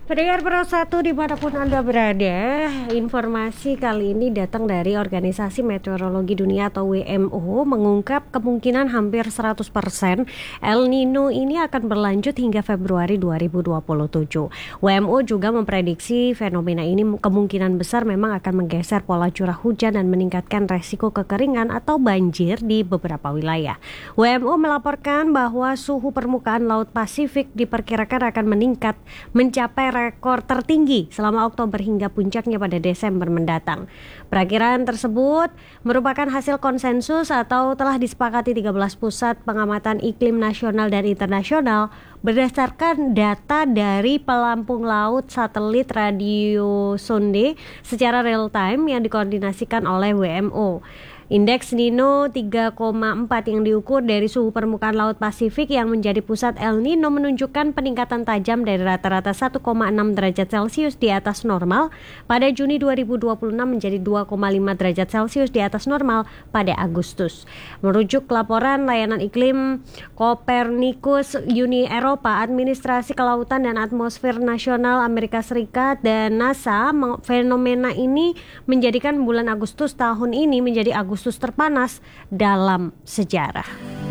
Pendengar Pro 1 dimanapun Anda berada, informasi kali ini datang dari Organisasi Meteorologi Dunia atau WMO mengungkap kemungkinan hampir 100% El Nino ini akan berlanjut hingga Februari 2027. WMO juga memprediksi fenomena ini kemungkinan besar memang akan menggeser pola curah hujan dan meningkatkan resiko kekeringan atau banjir di beberapa wilayah. WMO melaporkan bahwa suhu permukaan Laut Pasifik diperkirakan akan meningkat mencapai rekor tertinggi selama Oktober hingga puncaknya pada Desember mendatang. Perakiran tersebut merupakan hasil konsensus atau telah disepakati 13 pusat pengamatan iklim nasional dan internasional berdasarkan data dari pelampung laut satelit radio sonde secara real time yang dikoordinasikan oleh WMO. Indeks Nino 3,4 yang diukur dari suhu permukaan Laut Pasifik yang menjadi pusat El Nino menunjukkan peningkatan tajam dari rata-rata 1,6 derajat Celcius di atas normal pada Juni 2026 menjadi 2,5 derajat Celcius di atas normal pada Agustus. Merujuk laporan layanan iklim Copernicus Uni Eropa, Administrasi Kelautan dan Atmosfer Nasional Amerika Serikat dan NASA, fenomena ini menjadikan bulan Agustus tahun ini menjadi Agustus terpanas dalam sejarah.